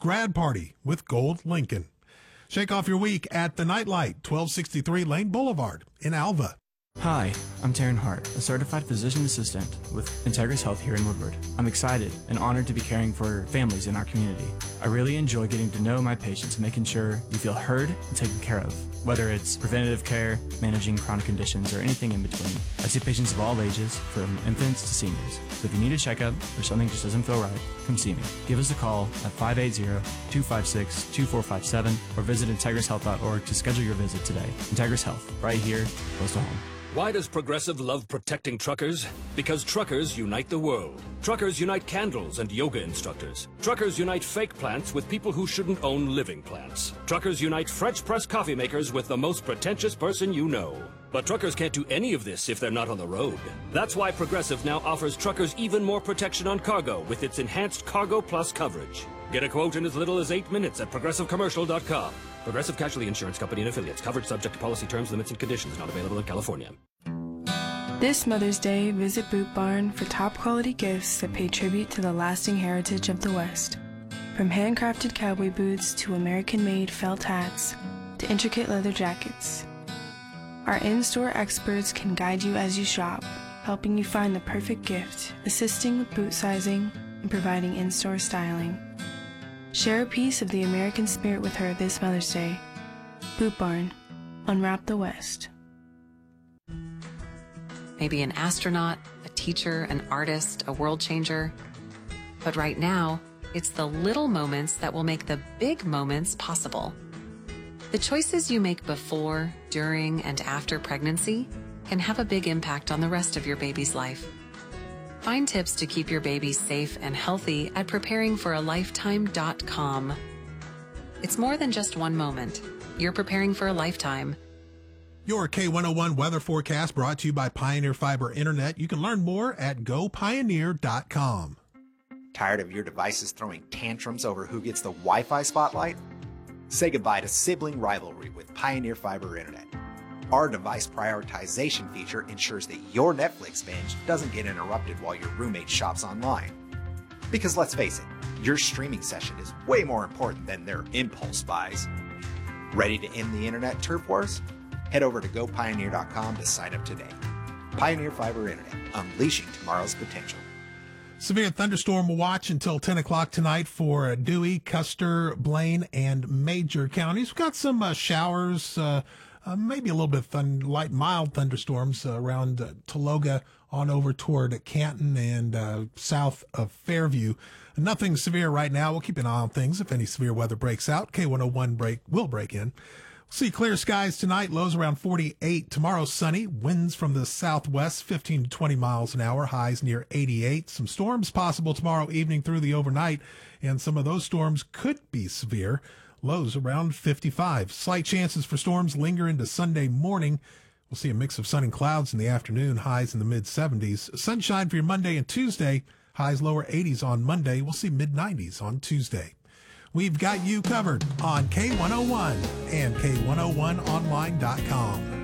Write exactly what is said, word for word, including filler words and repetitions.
grad party with Gold Lincoln. Shake off your week at the Nightlight, twelve sixty-three Lane Boulevard in Alva. Hi, I'm Taryn Hart, a certified physician assistant with Integris Health here in Woodward. I'm excited and honored to be caring for families in our community. I really enjoy getting to know my patients and making sure you feel heard and taken care of, whether it's preventative care, managing chronic conditions, or anything in between. I see patients of all ages, from infants to seniors. So if you need a checkup or something just doesn't feel right, come see me. Give us a call at five eight zero, two five six, two four five seven or visit integris health dot org to schedule your visit today. Integris Health, right here, close to home. Why does Progressive love protecting truckers? Because truckers unite the world. Truckers unite candles and yoga instructors. Truckers unite fake plants with people who shouldn't own living plants. Truckers unite French press coffee makers with the most pretentious person you know. But truckers can't do any of this if they're not on the road. That's why Progressive now offers truckers even more protection on cargo with its enhanced Cargo Plus coverage. Get a quote in as little as eight minutes at progressive commercial dot com. Progressive Casualty Insurance Company and Affiliates. Coverage subject to policy terms, limits, and conditions. Not available in California. This Mother's Day, visit Boot Barn for top-quality gifts that pay tribute to the lasting heritage of the West. From handcrafted cowboy boots to American-made felt hats to intricate leather jackets. Our in-store experts can guide you as you shop, helping you find the perfect gift, assisting with boot sizing, and providing in-store styling. Share a piece of the American spirit with her this Mother's Day. Boot Barn. Unwrap the West. Maybe an astronaut, a teacher, an artist, a world changer. But right now, it's the little moments that will make the big moments possible. The choices you make before, during, and after pregnancy can have a big impact on the rest of your baby's life. Find tips to keep your baby safe and healthy at preparing for a lifetime dot com. It's more than just one moment. You're preparing for a lifetime. Your K one oh one weather forecast brought to you by Pioneer Fiber Internet. You can learn more at go pioneer dot com. Tired of your devices throwing tantrums over who gets the Wi-Fi spotlight? Say goodbye to sibling rivalry with Pioneer Fiber Internet. Our device prioritization feature ensures that your Netflix binge doesn't get interrupted while your roommate shops online. Because let's face it, your streaming session is way more important than their impulse buys. Ready to end the internet turf wars? Head over to go pioneer dot com to sign up today. Pioneer Fiber Internet, unleashing tomorrow's potential. Severe thunderstorm watch until ten o'clock tonight for Dewey, Custer, Blaine, and Major counties. We've got some uh, showers, uh, uh, maybe a little bit of thun- light, mild thunderstorms uh, around uh, Tologa on over toward Canton and uh, south of Fairview. Nothing severe right now. We'll keep an eye on things. If any severe weather breaks out, K one oh one break will break in. See clear skies tonight, lows around forty-eight. Tomorrow sunny, winds from the southwest, fifteen to twenty miles an hour, highs near eighty-eight. Some storms possible tomorrow evening through the overnight, and some of those storms could be severe. Lows around fifty-five. Slight chances for storms linger into Sunday morning. We'll see a mix of sun and clouds in the afternoon, highs in the mid-seventies. Sunshine for your Monday and Tuesday, highs lower eighties on Monday. We'll see mid-nineties on Tuesday. We've got you covered on K one oh one and K one oh one online dot com.